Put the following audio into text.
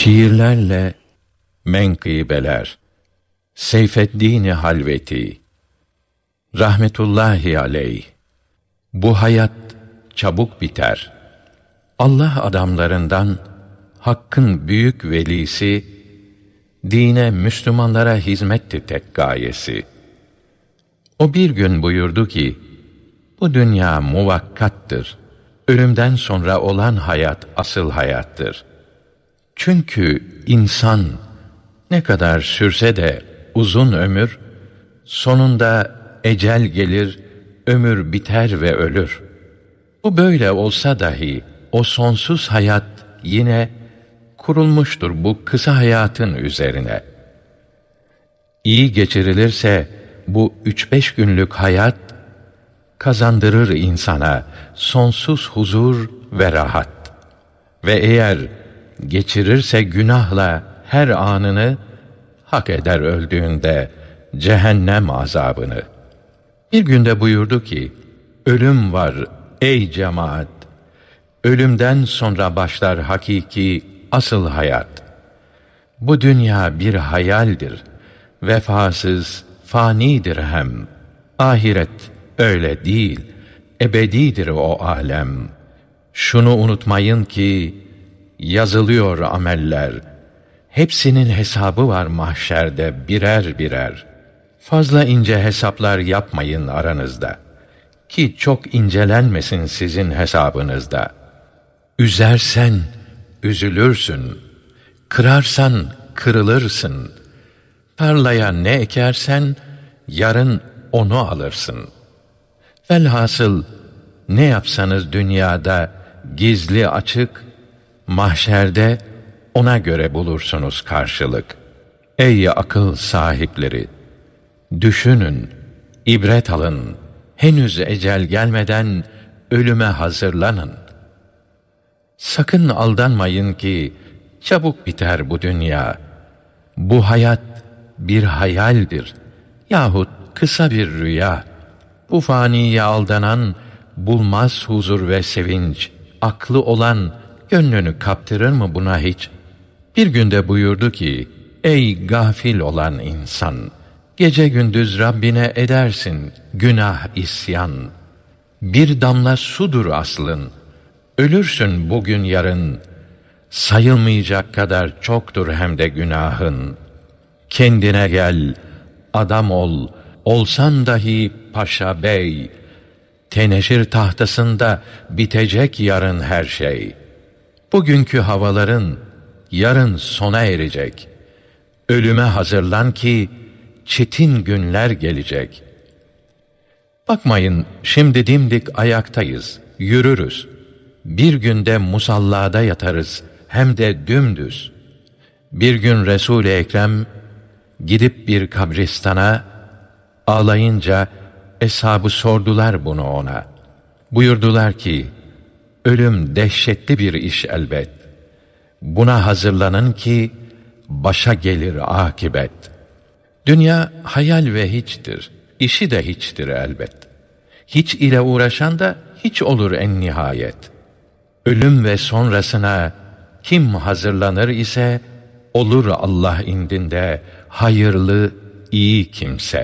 Şiirlerle menkıbeler. Seyfeddin Halveti rahmetullahi aleyh. Bu hayat çabuk biter. Allah adamlarından Hakk'ın büyük velisi, dine, Müslümanlara hizmetti tek gayesi. O bir gün buyurdu ki, bu dünya muvakkattır. Ölümden sonra olan hayat asıl hayattır. Çünkü insan ne kadar sürse de uzun ömür, sonunda ecel gelir, ömür biter ve ölür. Bu böyle olsa dahi o sonsuz hayat yine kurulmuştur bu kısa hayatın üzerine. İyi geçirilirse bu 3-5 günlük hayat kazandırır insana sonsuz huzur ve rahat. Ve eğer geçirirse günahla her anını, hak eder öldüğünde cehennem azabını. Bir günde buyurdu ki, ölüm var ey cemaat. Ölümden sonra başlar hakiki asıl hayat. Bu dünya bir hayaldir. Vefasız, fanidir hem. Ahiret öyle değil, ebedidir o alem. Şunu unutmayın ki, yazılıyor ameller. Hepsinin hesabı var mahşerde birer birer. Fazla ince hesaplar yapmayın aranızda, ki çok incelenmesin sizin hesabınızda. Üzersen üzülürsün, kırarsan kırılırsın. Tarlaya ne ekersen yarın onu alırsın. Velhasıl ne yapsanız dünyada gizli açık, mahşerde ona göre bulursunuz karşılık. Ey akıl sahipleri! Düşünün, ibret alın. Henüz ecel gelmeden ölüme hazırlanın. Sakın aldanmayın ki çabuk biter bu dünya. Bu hayat bir hayaldir yahut kısa bir rüya. Bu faniye aldanan bulmaz huzur ve sevinç. Aklı olan gönlünü kaptırır mı buna hiç? Bir günde buyurdu ki, ey gafil olan insan! Gece gündüz Rabbine edersin günah isyan. Bir damla sudur aslın. Ölürsün bugün yarın. Sayılmayacak kadar çoktur hem de günahın. Kendine gel, adam ol, olsan dahi paşa bey. Teneşir tahtasında bitecek yarın her şey. Bugünkü havaların yarın sona erecek. Ölüme hazırlan ki çetin günler gelecek. Bakmayın, şimdi dimdik ayaktayız, yürürüz. Bir günde musallada yatarız, hem de dümdüz. Bir gün Resul-i Ekrem gidip bir kabristana, ağlayınca eshabı sordular bunu ona. Buyurdular ki, ölüm dehşetli bir iş elbet. Buna hazırlanın ki başa gelir akibet. Dünya hayal ve hiçtir, işi de hiçtir elbet. Hiç ile uğraşan da hiç olur en nihayet. Ölüm ve sonrasına kim hazırlanır ise olur Allah indinde hayırlı, iyi kimse.